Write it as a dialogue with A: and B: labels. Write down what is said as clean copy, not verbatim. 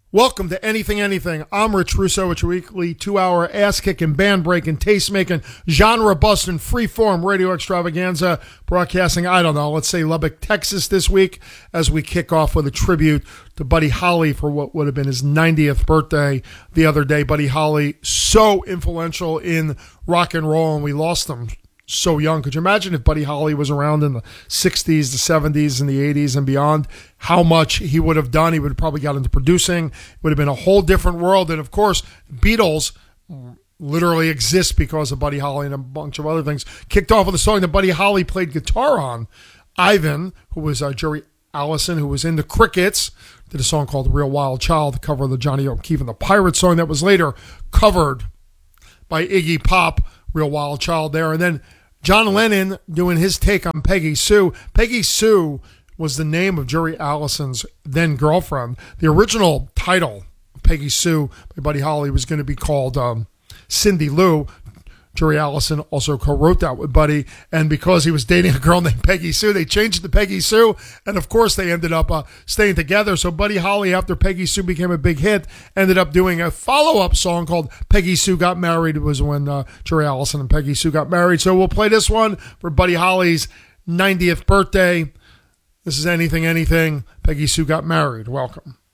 A: Welcome to Anything Anything. I'm Rich Russo. It's your weekly 2-hour ass-kicking, band-breaking, taste-making, genre-busting, free-form radio extravaganza broadcasting, I don't know, let's say Lubbock, Texas this week as we kick off with a tribute to Buddy Holly for what would have been his 90th birthday the other day. Buddy Holly, so influential in rock and roll, and we lost him so young. Could you imagine if Buddy Holly was around in the 60s, the 70s, and the 80s and beyond, how much he would have done? He would have probably got into producing. It would have been a whole different world. And, of course, Beatles literally exist because of Buddy Holly and a bunch of other things. Kicked off with a song that Buddy Holly played guitar on. Ivan, who was Jerry Allison, who was in the Crickets, did a song called Real Wild Child, the cover of the Johnny O'Keefe and the Pirates song that was later covered by Iggy Pop, Real Wild Child there. And then John Lennon doing his take on Peggy Sue. Peggy Sue was the name of Jerry Allison's then girlfriend. The original title of Peggy Sue by Buddy Holly was going to be called Cindy Lou. Jerry Allison also co-wrote that with Buddy, and because he was dating a girl named Peggy Sue, they changed it to Peggy Sue, and of course they ended up staying together. So Buddy Holly, after Peggy Sue became a big hit, ended up doing a follow-up song called Peggy Sue Got Married. It was when Jerry Allison and Peggy Sue got married. So we'll play this one for Buddy Holly's 90th birthday. This is Anything Anything. Peggy Sue Got Married. Welcome.